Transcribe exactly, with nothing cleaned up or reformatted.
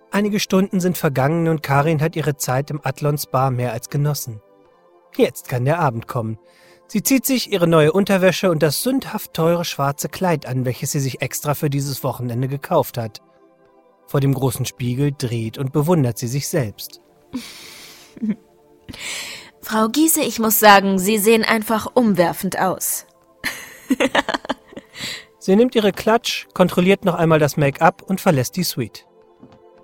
Einige Stunden sind vergangen und Karin hat ihre Zeit im Athlons Bar mehr als genossen. Jetzt kann der Abend kommen. Sie zieht sich ihre neue Unterwäsche und das sündhaft teure schwarze Kleid an, welches sie sich extra für dieses Wochenende gekauft hat. Vor dem großen Spiegel dreht und bewundert sie sich selbst. Frau Giese, ich muss sagen, Sie sehen einfach umwerfend aus. Sie nimmt ihre Klatsch, kontrolliert noch einmal das Make-up und verlässt die Suite.